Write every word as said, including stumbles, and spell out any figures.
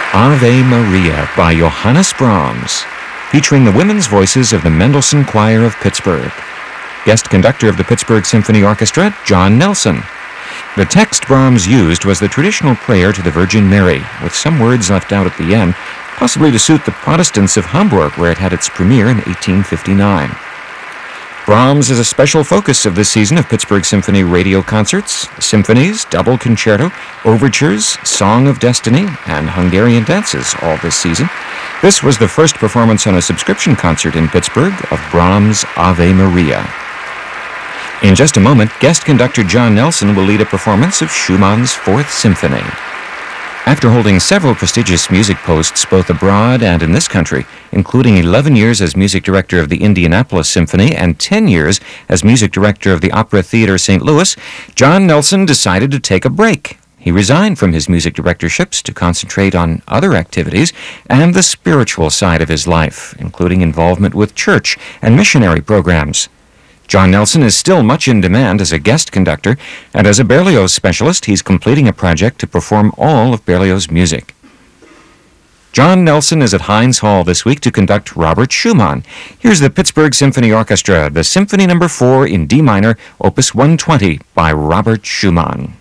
Ave Maria by Johannes Brahms, featuring the women's voices of the Mendelssohn Choir of Pittsburgh. Guest conductor of the Pittsburgh Symphony Orchestra, John Nelson. The text Brahms used was the traditional prayer to the Virgin Mary, with some words left out at the end, possibly to suit the Protestants of Hamburg, where it had its premiere in eighteen fifty-nine. Brahms is a special focus of this season of Pittsburgh Symphony radio concerts, symphonies, double concerto, overtures, Song of Destiny, and Hungarian dances all this season. This was the first performance on a subscription concert in Pittsburgh of Brahms' Ave Maria. In just a moment, guest conductor John Nelson will lead a performance of Schumann's Fourth Symphony. After holding several prestigious music posts both abroad and in this country, including eleven years as music director of the Indianapolis Symphony and ten years as music director of the Opera Theater Saint Louis, John Nelson decided to take a break. He resigned from his music directorships to concentrate on other activities and the spiritual side of his life, including involvement with church and missionary programs. John Nelson is still much in demand as a guest conductor, and as a Berlioz specialist, he's completing a project to perform all of Berlioz' music. John Nelson is at Heinz Hall this week to conduct Robert Schumann. Here's the Pittsburgh Symphony Orchestra, the Symphony Number four in D minor, Opus one twenty by Robert Schumann.